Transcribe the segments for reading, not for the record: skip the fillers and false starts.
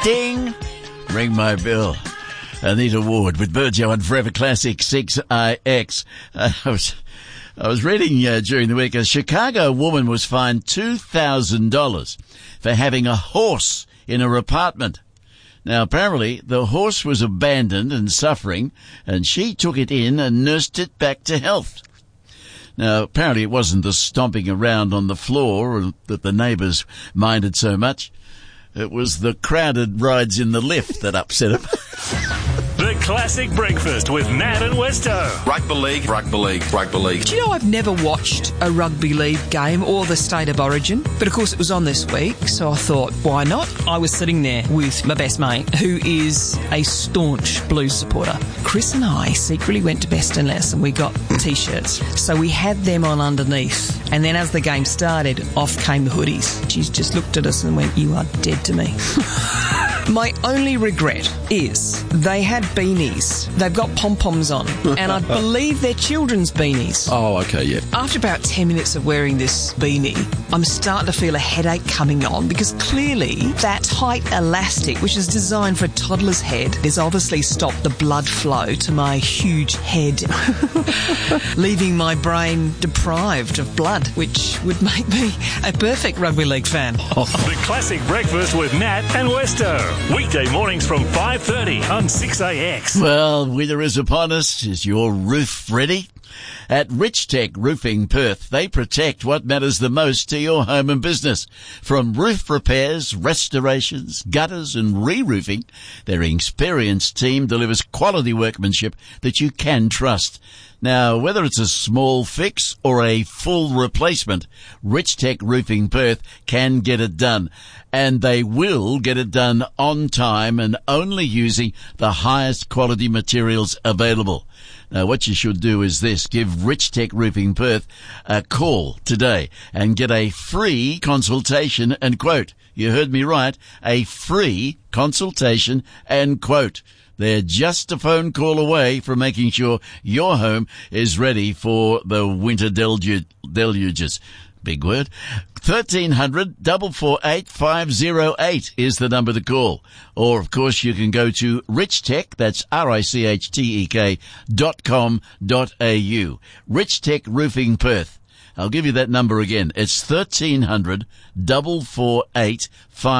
Ding! Ring my bell. Anita Ward with Burjo on Forever Classic 6IX. I was reading during the week a Chicago woman was fined $2,000 for having a horse in her apartment. Now, apparently, the horse was abandoned and suffering, and she took it in and nursed it back to health. Now, apparently it wasn't the stomping around on the floor that the neighbours minded so much. It was the crowded rides in the lift that upset him. The Classic Breakfast with Matt and Westo. Rugby league, rugby league, rugby league. Do you know I've never watched a rugby league game or the State of Origin? But of course it was on this week, so I thought, why not? I was sitting there with my best mate, who is a staunch Blues supporter. Chris and I secretly went to Best and Less and we got T-shirts. So we had them on underneath. And then as the game started, off came the hoodies. She just looked at us and went, "You are dead to me." My only regret is they had beanies. They've got pom-poms on, and I believe they're children's beanies. Oh, okay, yeah. After about 10 minutes of wearing this beanie, I'm starting to feel a headache coming on because clearly that tight elastic, which is designed for a toddler's head, has obviously stopped the blood flow to my huge head, leaving my brain deprived of blood, which would make me a perfect rugby league fan. The Classic Breakfast with Matt and Westo. Weekday mornings from 5:30 on 6AX. Well, winter is upon us. Is your roof ready? At Richtech Roofing Perth, they protect what matters the most to your home and business. From roof repairs, restorations, gutters and re-roofing, their experienced team delivers quality workmanship that you can trust. Now, whether it's a small fix or a full replacement, Richtech Roofing Perth can get it done. And they will get it done on time and only using the highest quality materials available. Now, what you should do is this. Give Richtech Roofing Perth a call today and get a free consultation and quote. You heard me right. A free consultation and quote. They're just a phone call away from making sure your home is ready for the winter deluges. Big word. 1300 448 508 is the number to call. Or, of course, you can go to Richtech, that's RICHTEK.com.au. Richtech Roofing Perth. I'll give you that number again. It's 1300 448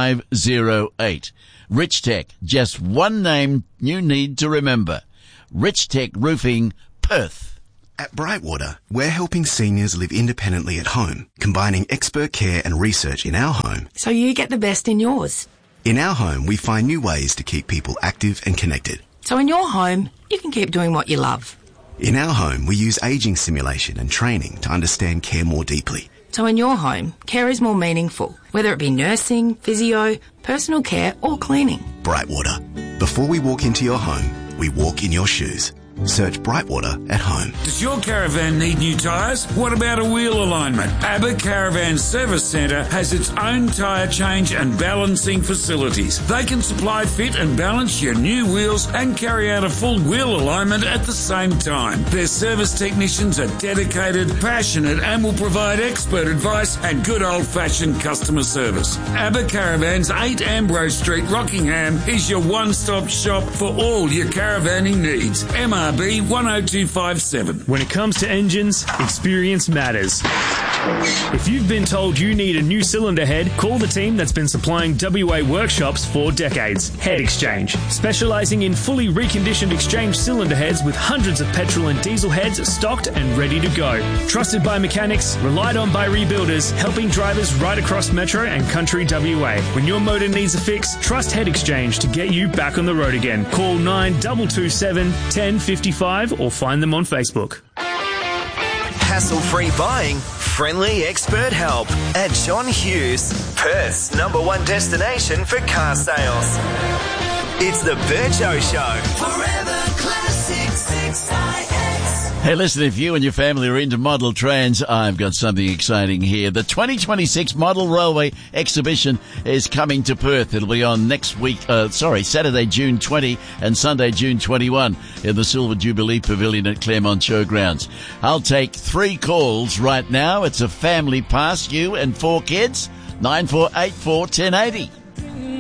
508. Richtech, just one name you need to remember. Richtech Roofing Perth. At Brightwater, we're helping seniors live independently at home, combining expert care and research in our home. So you get the best in yours. In our home, we find new ways to keep people active and connected. So in your home, you can keep doing what you love. In our home, we use ageing simulation and training to understand care more deeply. So in your home, care is more meaningful, whether it be nursing, physio, personal care or cleaning. Brightwater. Before we walk into your home, we walk in your shoes. Search Brightwater at home. Does your caravan need new tyres? What about a wheel alignment? ABBA Caravan Service Centre has its own tyre change and balancing facilities. They can supply, fit and balance your new wheels and carry out a full wheel alignment at the same time. Their service technicians are dedicated, passionate and will provide expert advice and good old-fashioned customer service. ABBA Caravans, 8 Ambrose Street, Rockingham is your one-stop shop for all your caravanning needs. MRB 10257. When it comes to engines, experience matters. If you've been told you need a new cylinder head, call the team that's been supplying WA workshops for decades. Head Exchange, specialising in fully reconditioned exchange cylinder heads with hundreds of petrol and diesel heads stocked and ready to go. Trusted by mechanics, relied on by rebuilders, helping drivers right across Metro and Country WA. When your motor needs a fix, trust Head Exchange to get you back on the road again. Call 9227 1055 or find them on Facebook. Hassle-free buying, friendly expert help at John Hughes, Perth's #1 destination for car sales. It's the Burjo Show. Forever Classic 6IX. Hey, listen, if you and your family are into model trains, I've got something exciting here. The 2026 Model Railway Exhibition is coming to Perth. It'll be on Saturday, June 20 and Sunday, June 21 in the Silver Jubilee Pavilion at Claremont Showgrounds. I'll take 3 calls right now. It's a family pass, you and 4 kids. 9484 1080.